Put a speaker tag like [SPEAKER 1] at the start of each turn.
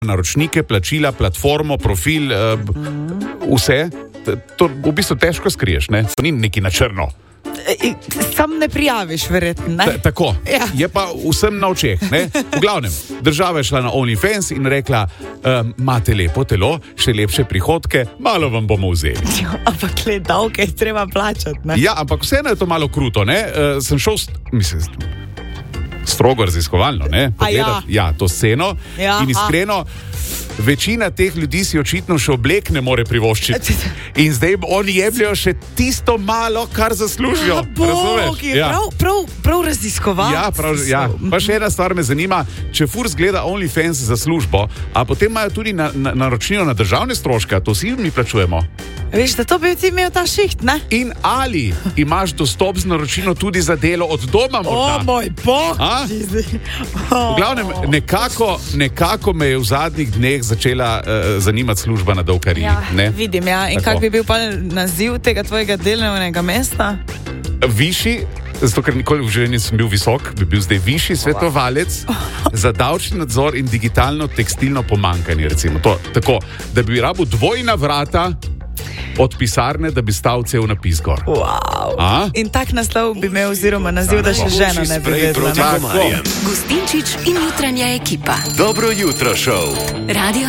[SPEAKER 1] naročnike, plačila, platformo, profil, vse. To v bistvu težko skriješ, ne? To ni neki na črno.
[SPEAKER 2] Sam ne prijaviš, verjetno, ne?
[SPEAKER 1] Tako, ja. Je pa vsem na očeh, ne? V glavnem, država je šla na OnlyFans in rekla, imate lepo telo, še lepše prihodke, malo vam bomo vzeli.
[SPEAKER 2] Ampak davke je treba plačati, ne?
[SPEAKER 1] Ja, ampak vseeno je to malo kruto, ne? Sem šel, strogo raziskovalno, ne? Pogledati, to sceno in iskreno, večina teh ljudi si očitno še oblek ne more privoščiti. In zdaj oni jebljajo še tisto malo, kar zaslužijo.
[SPEAKER 2] Bog, je prav raziskovalno.
[SPEAKER 1] Ja. Pa še ena stvar me zanima, če Furs gleda OnlyFans za službo, a potem imajo tudi naročnino na državne stroške, to vsi mi plačujemo.
[SPEAKER 2] Veš, da to bi ti imel ta šiht, ne?
[SPEAKER 1] In ali imaš dostop z naročino tudi za delo od doma morda?
[SPEAKER 2] O moj bog!
[SPEAKER 1] V glavnem, nekako me je v zadnjih dneh začela zanimati služba na Davkariji.
[SPEAKER 2] Ja, vidim, ja. In kak bi bil pa naziv tega tvojega delovnega mesta?
[SPEAKER 1] Višji, zato ker nikoli v življenju nisem bil visok, bi bil zdaj višji svetovalec za davčni nadzor in digitalno tekstilno pomanjkanje, recimo. Tako, da bi rabil dvojna vrata od pisarne, da bi stal cel napis gor.
[SPEAKER 2] Wow. In tak naslov bi imel, oziroma naziv, da še žena ne bi vedela.
[SPEAKER 3] Gustinčič in jutranja ekipa.
[SPEAKER 4] Dobro jutro, šov.
[SPEAKER 3] Radio